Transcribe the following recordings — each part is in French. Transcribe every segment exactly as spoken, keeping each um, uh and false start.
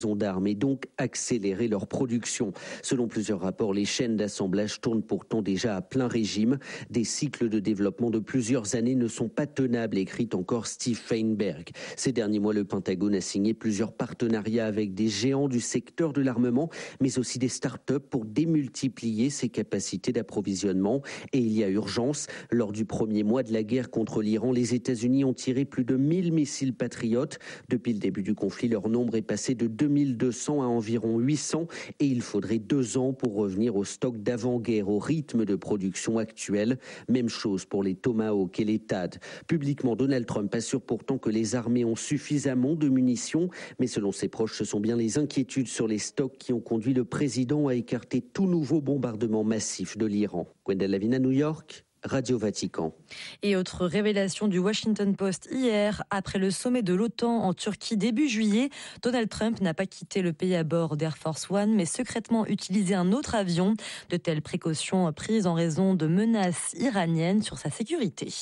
d'armes et donc accélérer leur production. Selon plusieurs rapports, les chaînes d'assemblage tournent pourtant déjà à plein régime. Des cycles de développement de plusieurs années ne sont pas tenables, écrit encore Steve Feinberg. Ces derniers mois, le Pentagone a signé plusieurs partenariats avec des géants du secteur de l'armement, mais aussi des start-up pour démultiplier ses capacités d'approvisionnement. Et il y a urgence. Lors du premier mois de la guerre contre l'Iran, les États-Unis ont tiré plus de mille missiles patriotes. Depuis le début du conflit, leur nombre est passé de deux mille deux cents à environ huit cents et il faudrait deux ans pour revenir au stock d'avant-guerre, au rythme de production actuel. Même chose pour les Tomahawk et les T A D. Publiquement, Donald Trump assure pourtant que les armées ont suffisamment de munitions, mais selon ses proches, ce sont bien les inquiétudes sur les stocks qui ont conduit le président à écarter tout nouveau bombardement massif de l'Iran. Gwendal Lavina, New York. Radio Vatican. Et autre révélation du Washington Post hier, après le sommet de l'OTAN en Turquie début juillet, Donald Trump n'a pas quitté le pays à bord d'Air Force One, mais secrètement utilisé un autre avion. De telles précautions prises en raison de menaces iraniennes sur sa sécurité.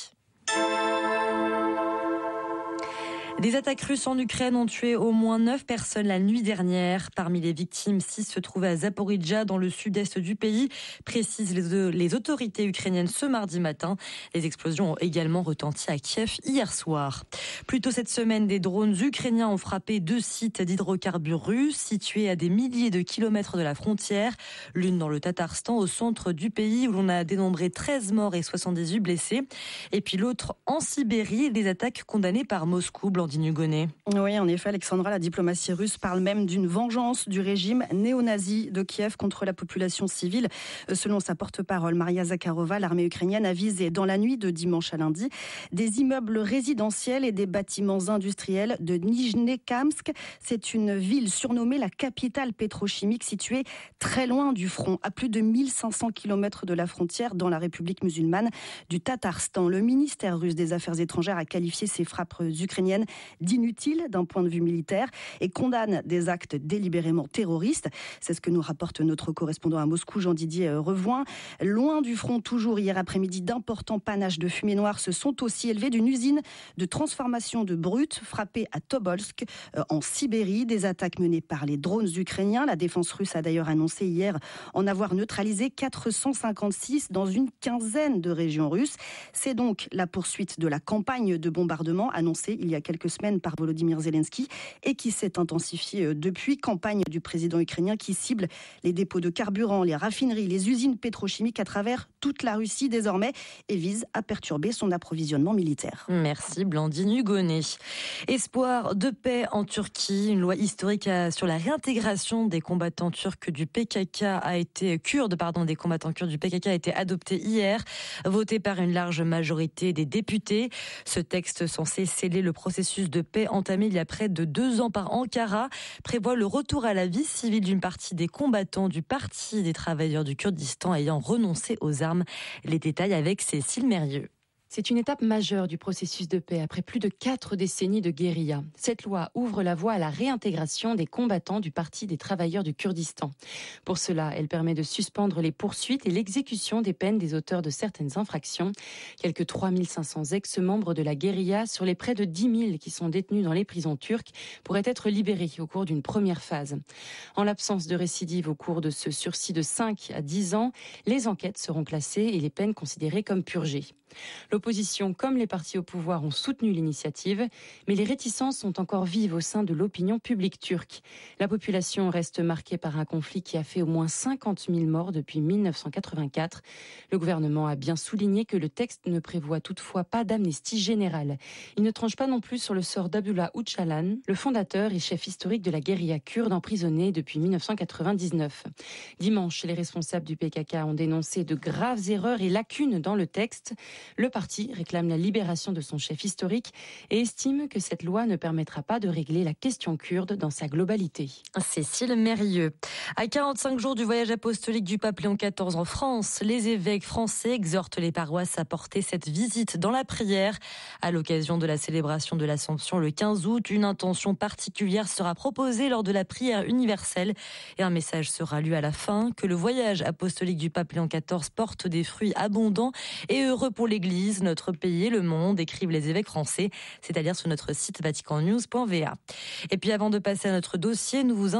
Des attaques russes en Ukraine ont tué au moins neuf personnes la nuit dernière. Parmi les victimes, six se trouvaient à Zaporijjia, dans le sud-est du pays, précisent les, les autorités ukrainiennes ce mardi matin. Les explosions ont également retenti à Kiev hier soir. Plus tôt cette semaine, des drones ukrainiens ont frappé deux sites d'hydrocarbures russes situés à des milliers de kilomètres de la frontière. L'une dans le Tatarstan, au centre du pays, où l'on a dénombré treize morts et soixante-dix-huit blessés. Et puis l'autre en Sibérie, des attaques condamnées par Moscou. Oui, en effet, Alexandra, la diplomatie russe parle même d'une vengeance du régime néo-nazi de Kiev contre la population civile. Selon sa porte-parole, Maria Zakharova, l'armée ukrainienne a visé dans la nuit de dimanche à lundi des immeubles résidentiels et des bâtiments industriels de Nijnekamsk. C'est une ville surnommée la capitale pétrochimique située très loin du front, à plus de mille cinq cents kilomètres de la frontière dans la République musulmane du Tatarstan. Le ministère russe des Affaires étrangères a qualifié ces frappes ukrainiennes d'inutiles d'un point de vue militaire et condamne des actes délibérément terroristes. C'est ce que nous rapporte notre correspondant à Moscou, Jean-Didier Revoin. Loin du front, toujours hier après-midi, d'importants panaches de fumée noire se sont aussi élevés d'une usine de transformation de brut frappée à Tobolsk, en Sibérie. Des attaques menées par les drones ukrainiens. La défense russe a d'ailleurs annoncé hier en avoir neutralisé quatre cent cinquante-six dans une quinzaine de régions russes. C'est donc la poursuite de la campagne de bombardement annoncée il y a quelques semaines par Volodymyr Zelensky et qui s'est intensifiée depuis. Campagne du président ukrainien qui cible les dépôts de carburant, les raffineries, les usines pétrochimiques à travers toute la Russie désormais et vise à perturber son approvisionnement militaire. Merci Blandine Hugonnet. Espoir de paix en Turquie. Une loi historique sur la réintégration des combattants turcs du P K K a été kurdes, pardon, des combattants kurdes du P K K a été adoptée hier, votée par une large majorité des députés. Ce texte censé sceller le processus de paix entamé il y a près de deux ans par Ankara prévoit le retour à la vie civile d'une partie des combattants du Parti des travailleurs du Kurdistan ayant renoncé aux armes. Les détails avec Cécile Mérieux. C'est une étape majeure du processus de paix après plus de quatre décennies de guérilla. Cette loi ouvre la voie à la réintégration des combattants du Parti des travailleurs du Kurdistan. Pour cela, elle permet de suspendre les poursuites et l'exécution des peines des auteurs de certaines infractions. Quelques trois mille cinq cents ex-membres de la guérilla sur les près de dix mille qui sont détenus dans les prisons turques pourraient être libérés au cours d'une première phase. En l'absence de récidive au cours de ce sursis de cinq à dix ans, les enquêtes seront classées et les peines considérées comme purgées. L'opposition comme les partis au pouvoir ont soutenu l'initiative, mais les réticences sont encore vives au sein de l'opinion publique turque. La population reste marquée par un conflit qui a fait au moins cinquante mille morts depuis mille neuf cent quatre-vingt-quatre. Le gouvernement a bien souligné que le texte ne prévoit toutefois pas d'amnistie générale. Il ne tranche pas non plus sur le sort d'Abdullah Öcalan, le fondateur et chef historique de la guérilla kurde emprisonné depuis mille neuf cent quatre-vingt-dix-neuf. Dimanche, les responsables du P K K ont dénoncé de graves erreurs et lacunes dans le texte. Le parti réclame la libération de son chef historique et estime que cette loi ne permettra pas de régler la question kurde dans sa globalité. Cécile Mérieux. À quarante-cinq jours du voyage apostolique du pape Léon quatorze en France, les évêques français exhortent les paroisses à porter cette visite dans la prière. À l'occasion de la célébration de l'Assomption le quinze août, une intention particulière sera proposée lors de la prière universelle et un message sera lu à la fin, que le voyage apostolique du pape Léon quatorze porte des fruits abondants et heureux pour l'Église, notre pays et le monde, écrivent les évêques français, c'est-à-dire sur notre site vatican news point v a. Et puis avant de passer à notre dossier, nous vous